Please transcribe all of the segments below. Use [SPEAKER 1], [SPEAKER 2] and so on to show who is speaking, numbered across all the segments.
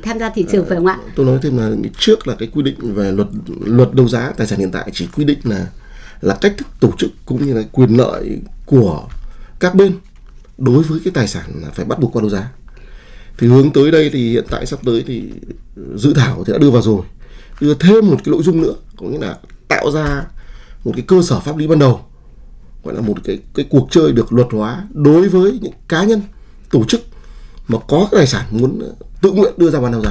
[SPEAKER 1] tham gia thị trường phải không ạ?
[SPEAKER 2] Tôi nói thêm là trước là cái quy định về luật đấu giá tài sản hiện tại chỉ quy định là cách thức tổ chức cũng như là quyền lợi của các bên đối với cái tài sản là phải bắt buộc qua đấu giá. Thì hướng tới đây thì hiện tại sắp tới thì dự thảo thì đã đưa vào rồi, đưa thêm một cái nội dung nữa, có nghĩa là tạo ra một cái cơ sở pháp lý ban đầu, gọi là một cái cuộc chơi được luật hóa đối với những cá nhân, tổ chức mà có cái tài sản muốn tự nguyện đưa ra bán đấu giá.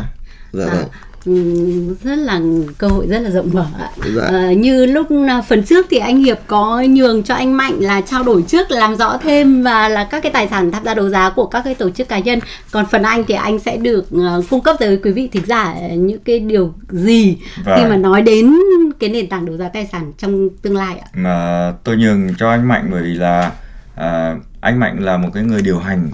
[SPEAKER 1] Rất là cơ hội rất là rộng mở ạ. Như lúc phần trước thì anh Hiệp có nhường cho anh Mạnh là trao đổi trước, làm rõ thêm và là các cái tài sản tham gia đấu giá của các cái tổ chức cá nhân. Còn phần anh thì anh sẽ được cung cấp tới quý vị thính giả những cái điều gì khi mà nói đến cái nền tảng đấu giá tài sản trong tương lai ạ?
[SPEAKER 3] Mà tôi nhường cho anh Mạnh bởi vì là anh Mạnh là một cái người điều hành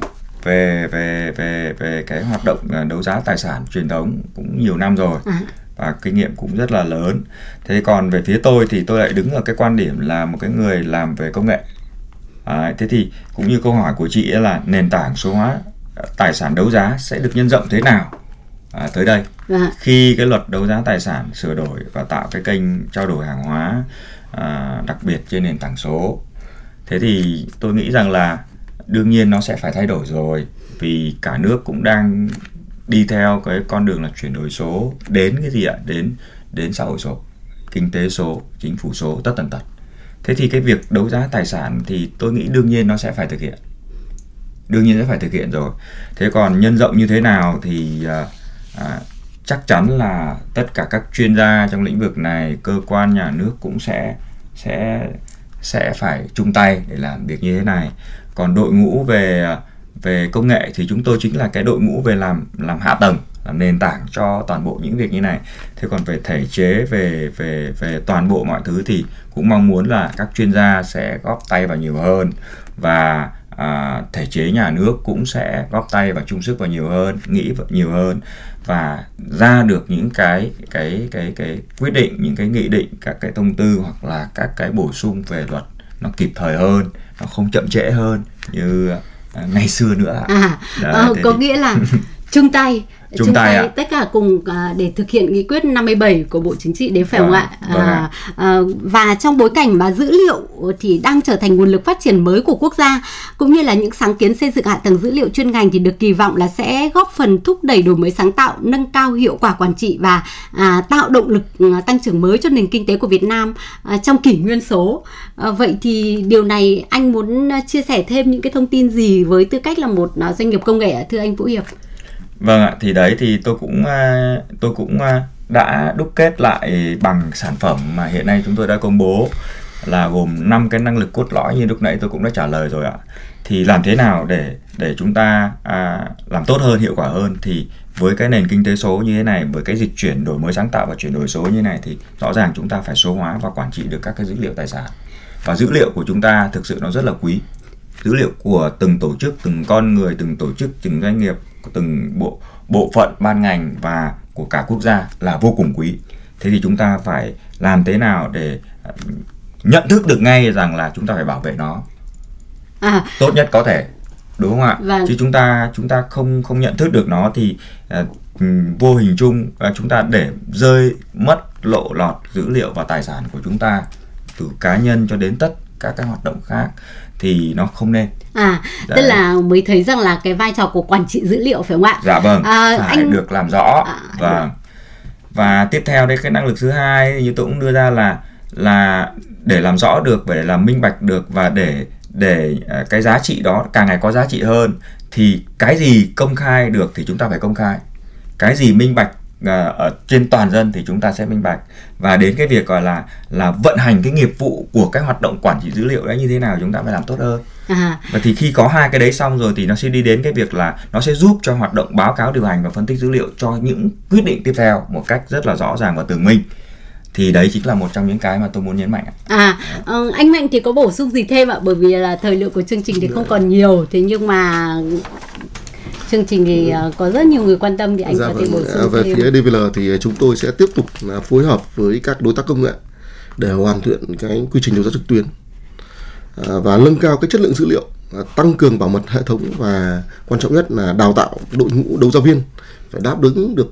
[SPEAKER 3] về cái hoạt động đấu giá tài sản truyền thống cũng nhiều năm rồi và kinh nghiệm cũng rất là lớn. Thế còn về phía tôi thì tôi lại đứng ở cái quan điểm là một cái người làm về công nghệ. Thế thì cũng như câu hỏi của chị ấy là nền tảng số hóa tài sản đấu giá sẽ được nhân rộng thế nào tới đây khi cái luật đấu giá tài sản sửa đổi và tạo cái kênh trao đổi hàng hóa đặc biệt trên nền tảng số. Thế thì tôi nghĩ rằng là đương nhiên nó sẽ phải thay đổi rồi, vì cả nước cũng đang đi theo cái con đường là chuyển đổi số đến cái gì ạ? Đến xã hội số, kinh tế số, chính phủ số, tất tần tật. Thế thì cái việc đấu giá tài sản thì tôi nghĩ đương nhiên nó sẽ phải thực hiện. Đương nhiên sẽ phải thực hiện rồi. Thế còn nhân rộng như thế nào thì chắc chắn là tất cả các chuyên gia trong lĩnh vực này, cơ quan nhà nước cũng sẽ phải chung tay để làm việc như thế này. Còn đội ngũ về công nghệ thì chúng tôi chính là cái đội ngũ về làm hạ tầng, làm nền tảng cho toàn bộ những việc như này. Thế còn về thể chế, về toàn bộ mọi thứ thì cũng mong muốn là các chuyên gia sẽ góp tay vào nhiều hơn, và thể chế nhà nước cũng sẽ góp tay và chung sức vào nhiều hơn, nghĩ nhiều hơn, và ra được những cái quyết định, những cái nghị định, các cái thông tư hoặc là các cái bổ sung về luật nó kịp thời hơn, nó không chậm trễ hơn như ngày xưa nữa.
[SPEAKER 1] Có nghĩa là chung tay tất cả cùng để thực hiện nghị quyết 57 của Bộ Chính trị đấy phải không ạ? Và trong bối cảnh mà dữ liệu thì đang trở thành nguồn lực phát triển mới của quốc gia, cũng như là những sáng kiến xây dựng hạ tầng dữ liệu chuyên ngành thì được kỳ vọng là sẽ góp phần thúc đẩy đổi mới sáng tạo, nâng cao hiệu quả quản trị và tạo động lực tăng trưởng mới cho nền kinh tế của Việt Nam trong kỷ nguyên số. Vậy thì điều này anh muốn chia sẻ thêm những cái thông tin gì với tư cách là một doanh nghiệp công nghệ, thưa anh Vũ Hiệp?
[SPEAKER 3] Vâng ạ, thì đấy thì tôi cũng đã đúc kết lại bằng sản phẩm mà hiện nay chúng tôi đã công bố, là gồm 5 cái năng lực cốt lõi như lúc nãy tôi cũng đã trả lời rồi ạ. Thì làm thế nào để chúng ta làm tốt hơn, hiệu quả hơn, thì với cái nền kinh tế số như thế này, với cái dịch chuyển đổi mới sáng tạo và chuyển đổi số như thế này thì rõ ràng chúng ta phải số hóa và quản trị được các cái dữ liệu tài sản. Và dữ liệu của chúng ta thực sự nó rất là quý. Dữ liệu của từng tổ chức, từng con người, từng tổ chức, từng doanh nghiệp, từng bộ phận ban ngành và của cả quốc gia là vô cùng quý. Thế thì chúng ta phải làm thế nào để nhận thức được ngay rằng là chúng ta phải bảo vệ nó tốt nhất có thể, đúng không ạ?
[SPEAKER 1] Vâng.
[SPEAKER 3] Chứ chúng ta không nhận thức được nó thì vô hình chung chúng ta để rơi mất, lộ lọt dữ liệu và tài sản của chúng ta, từ cá nhân cho đến tất các cái hoạt động khác, thì nó không nên.
[SPEAKER 1] Tức là mới thấy rằng là cái vai trò của quản trị dữ liệu phải không ạ?
[SPEAKER 3] Dạ vâng, phải được làm rõ. Và tiếp theo đây, cái năng lực thứ hai như tôi cũng đưa ra là để làm rõ được, để làm minh bạch được, và để cái giá trị đó càng ngày có giá trị hơn, thì cái gì công khai được thì chúng ta phải công khai, cái gì minh bạch ở trên toàn dân thì chúng ta sẽ minh bạch. Và đến cái việc gọi là vận hành cái nghiệp vụ của cái hoạt động quản trị dữ liệu đấy như thế nào chúng ta phải làm tốt hơn. Và thì khi có hai cái đấy xong rồi thì nó sẽ đi đến cái việc là nó sẽ giúp cho hoạt động báo cáo, điều hành và phân tích dữ liệu cho những quyết định tiếp theo một cách rất là rõ ràng và tường minh. Thì đấy chính là một trong những cái mà tôi muốn nhấn mạnh.
[SPEAKER 1] Anh Mạnh thì có bổ sung gì thêm ạ? Bởi vì là thời lượng của chương trình thì không còn nhiều, thế nhưng mà chương trình thì có rất nhiều người quan tâm thì anh có thể bổ sung
[SPEAKER 2] về
[SPEAKER 1] thêm.
[SPEAKER 2] Phía DVL thì chúng tôi sẽ tiếp tục phối hợp với các đối tác công nghệ để hoàn thiện cái quy trình đấu giá trực tuyến và nâng cao cái chất lượng dữ liệu, tăng cường bảo mật hệ thống, và quan trọng nhất là đào tạo đội ngũ đấu giá viên phải đáp ứng được